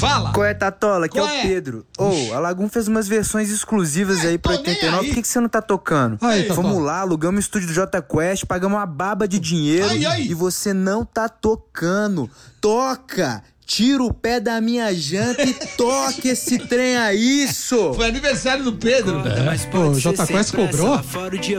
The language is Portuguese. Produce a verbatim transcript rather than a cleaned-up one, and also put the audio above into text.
Fala! Qual é, Tatola? Aqui é Qual o é? Pedro. Ô, oh, a Lagoon fez umas versões exclusivas É, aí pro tô nem oitenta e nove. aí. Por que, que você não tá tocando? Aí, Tatola. Vamos lá, alugamos o estúdio do J Quest, pagamos uma baba de dinheiro Ai, ai. e você não tá tocando. Toca! Tira o pé da minha janta e toca esse trem aí, isso! Foi aniversário do Pedro. É, pô, o J Quest cobrou?